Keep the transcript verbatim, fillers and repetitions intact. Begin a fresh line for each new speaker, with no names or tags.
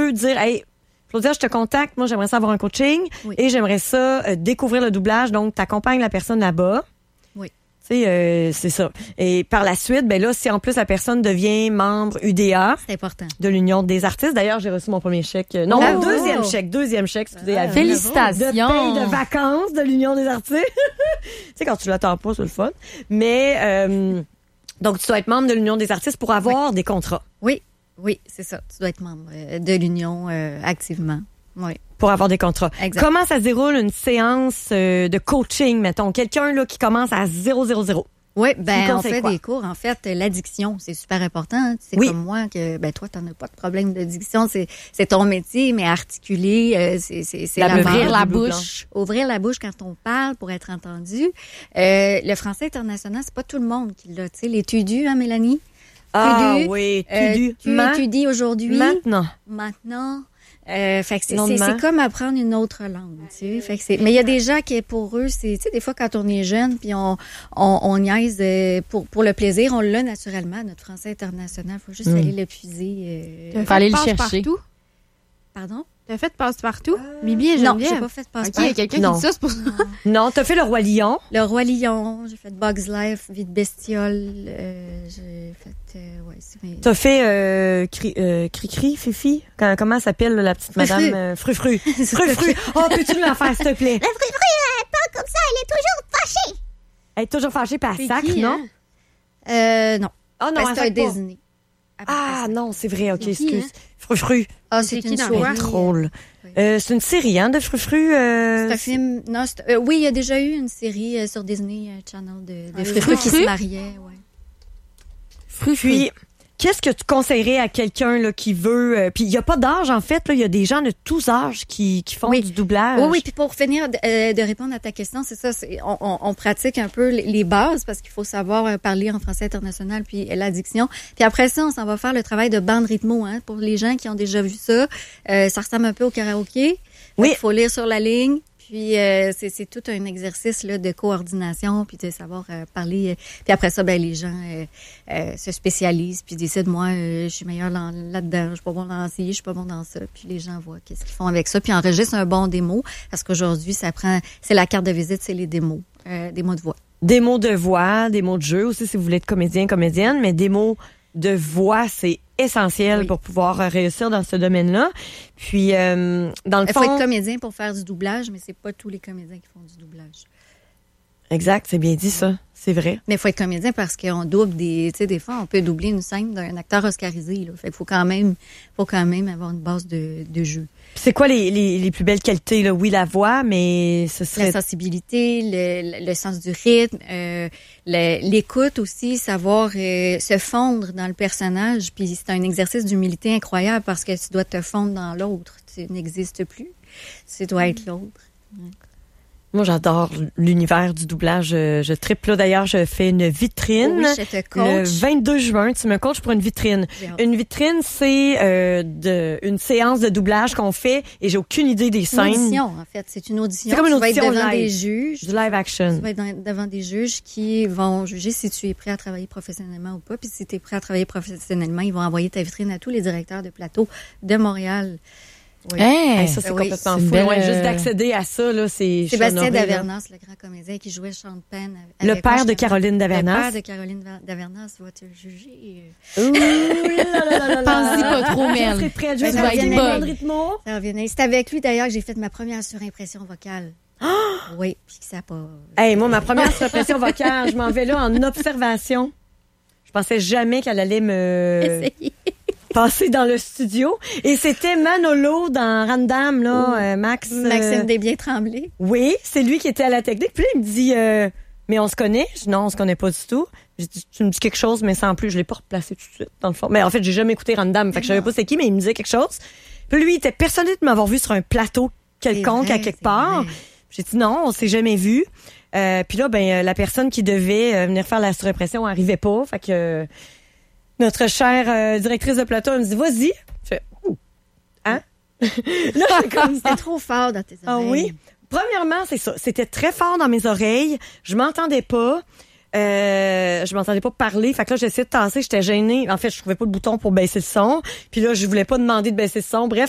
peux dire, hey, Claudia, je te contacte, moi j'aimerais ça avoir un coaching
Oui.
et j'aimerais ça euh, découvrir le doublage, donc t'accompagnes la personne là-bas.
Oui.
Tu sais, euh, c'est ça. Et par la suite, ben là, si en plus la personne devient membre U D A
C'est important.
de l'Union des artistes, d'ailleurs, j'ai reçu mon premier chèque. euh, Non,
Oh!
mon deuxième chèque, deuxième chèque, excusez, à vie.
Félicitations.
De paye de vacances de l'Union des artistes. Tu sais, quand tu l'attends pas, c'est le fun. Mais, euh, donc, tu dois être membre de l'Union des artistes pour avoir des contrats.
Oui, oui, c'est ça. Tu dois être membre euh, de l'Union euh, activement. Oui.
Pour avoir des contrats.
Exact.
Comment ça se déroule une séance euh, de coaching, mettons? Quelqu'un là qui commence à zéro zéro zéro.
Oui,
Tu me
ben on
conseilles
fait
quoi?
des cours. En fait, l'addiction, c'est super important. hein. C'est
Oui.
comme moi que ben toi, t'en as pas de problème d'addiction. C'est c'est ton métier, mais articuler, euh, c'est c'est c'est
La
la
bleu-
base.
Ouvrir la
bleu
bouche.
Ouvrir la bouche quand on parle pour être entendu. Euh, le français international, c'est pas tout le monde qui l'a. Tu sais, les tudus, hein, Mélanie?
Ah
Tudu,
oui,
Euh,
tu
tu
Ma-
étudies aujourd'hui.
Maintenant.
Maintenant. Euh, fait que c'est, c'est,
Lendemain.
c'est comme apprendre une autre langue, tu sais. Fait que c'est, mais il y a des gens qui, pour eux, c'est, tu sais, des fois quand on est jeune, puis on, on, on niaise euh, pour, pour le plaisir, on l'a naturellement, notre français international. Faut juste
Mm.
aller l'épuiser. Euh...
Faut aller le
Passe
chercher.
Partout.
Pardon?
T'as fait passe-partout? Bibi et
Non, j'ai
Geneviève.
pas fait de
OK,
passe-part.
il y a quelqu'un
Non.
qui dit ça, c'est pour ça.
Non, t'as fait le Roi Lion.
Le Roi Lion, j'ai fait Bugs Life, Vie de bestiole, euh, j'ai fait, euh, ouais, c'est mes...
T'as fait euh, cri, euh, Cri-Cri, Fifi. Quand- comment s'appelle la petite
Frufru.
madame? Euh, Frufru. Frufru. Oh, peux-tu nous la faire, s'il te plaît?
La Frufru, elle parle comme ça, elle est toujours fâchée.
Elle est toujours fâchée par
C'est
sac,
qui,
non?
hein?
Euh, non.
Ah non,
Ben,
elle
c'est un
sac pas.
Disney.
Ah non, c'est vrai, ok,
C'est qui,
excuse.
hein?
Frufru.
Ah,
C'est
c'est
qui
une
dans
série.
quoi?
Drôle.
Oui.
Euh, c'est une série, hein, de Frufru. Euh,
C'est un film. Non, c'est- euh, oui, il y a déjà eu une série euh, sur Disney euh, Channel de, de
Ah,
Frufru qui
Frufru?
se mariait. Ouais.
Puis, qu'est-ce que tu conseillerais à quelqu'un là qui veut... euh, puis, il n'y a pas d'âge, en fait. Il y a des gens de tous âges qui, qui font
Oui.
du doublage.
Oui, oui. Puis pour finir de, euh, de répondre à ta question, c'est ça. C'est, on, on, on pratique un peu les, les bases parce qu'il faut savoir euh, parler en français international puis euh, l'addiction. Puis après ça, on s'en va faire le travail de bande rythmo. Hein, pour les gens qui ont déjà vu ça, euh, ça ressemble un peu au karaoké.
Oui.
Il faut lire sur la ligne. Puis euh, c'est, c'est tout un exercice là, de coordination, puis de savoir euh, parler. euh, puis après ça, ben les gens euh, euh, se spécialisent, puis décident, moi, euh, je suis meilleure là- là-dedans, je suis pas bon dans ci, je suis pas bon dans ça. Puis les gens voient qu'est-ce qu'ils font avec ça, puis enregistrent un bon démo, parce qu'aujourd'hui, ça prend, c'est la carte de visite, c'est les démos, euh, des mots de voix.
Des mots de voix, des mots de jeu aussi, si vous voulez être comédien, comédienne, mais des mots de voix, c'est essentiel
Oui.
pour pouvoir euh, réussir dans ce domaine-là. Puis, euh, dans le
Il faut
fond...
être comédien pour faire du doublage, mais c'est pas tous les comédiens qui font du doublage.
Exact, c'est bien dit ça, c'est vrai.
Mais il faut être comédien parce qu'on double des, tu sais, des fois, on peut doubler une scène d'un acteur oscarisé, là. Fait qu'il faut quand même, faut quand même avoir une base de, de jeu.
Puis c'est quoi les, les, les plus belles qualités, là? Oui, la voix, mais ce serait...
La sensibilité, le, le, le sens du rythme, euh, le- l'écoute aussi, savoir euh, se fondre dans le personnage. Puis c'est un exercice d'humilité incroyable parce que tu dois te fondre dans l'autre. Tu n'existes plus. Tu dois être l'autre.
Moi, j'adore l'univers du doublage. Je, je tripe là. D'ailleurs, je fais une vitrine.
Oui, je te
Le
coach.
vingt-deux juin, tu me coaches pour une vitrine.
J'ai hâte.
Une vitrine, c'est euh, de, une séance de doublage qu'on fait et j'ai aucune idée des
C'est une
scènes.
audition, en fait. C'est une audition.
C'est comme une
Tu vas
audition
être devant
live.
des juges.
Du live action.
Tu vas être dans- devant des juges qui vont juger si tu es prêt à travailler professionnellement ou pas. Puis si tu es prêt à travailler professionnellement, ils vont envoyer ta vitrine à tous les directeurs de plateau de Montréal. Oui.
Hey,
Hey, ça, c'est
Oui,
complètement
c'est une
fou.
belle,
Ouais,
euh,
juste d'accéder à ça, là, c'est... je suis
Sébastien
honorée, là.
Davernas, le grand comédien qui jouait Sean Penn.
Le
avec
père
moi,
de
je-
Caroline
Le
Davernas.
père de Caroline Va- Davernas va te juger.
Ouh là là là là là.
Pense-y pas trop, Mel.
Je serai prête, je
Ben,
vais
ça va
être
être
bonne.
bonne.
rythmo.
Ça revenait. C'est avec lui d'ailleurs que j'ai fait ma première surimpression vocale. Oui, puis que ça a pas.
Hey, moi, ma première suppression vocale, je m'en vais là en observation. Je pensais jamais qu'elle allait me
Essayez.
passer dans le studio. Et c'était Manolo dans Random, là, euh, Max. euh,
Maxime Desbiens-Tremblay.
Oui, c'est lui qui était à la technique. Puis là, il me dit, euh, mais on se connaît? Je dis, non, on se connaît pas du tout. Je dis, tu me dis quelque chose, mais sans plus. Je l'ai pas replacé tout de suite, dans le fond. Mais en fait, j'ai jamais écouté Random. Fait que je savais pas c'est qui, mais il me disait quelque chose. Puis lui, il était persuadé de m'avoir vu sur un plateau quelconque
C'est
à
vrai,
quelque
c'est
part.
vrai.
J'ai dit, non, on s'est jamais vu. Euh, puis là, ben, euh, la personne qui devait euh, venir faire la surimpression arrivait pas. Fait que euh, notre chère euh, directrice de plateau, elle me dit, vas-y. Je fais, ouh, hein? Là, j'ai comme
C'était trop fort dans tes oreilles.
ah oui? Premièrement, c'est ça. C'était très fort dans mes oreilles. Je m'entendais pas. Euh, je m'entendais pas parler. Fait que là, j'essayais de tasser. J'étais gênée. En fait, je trouvais pas le bouton pour baisser le son. Puis là, je voulais pas demander de baisser le son. Bref,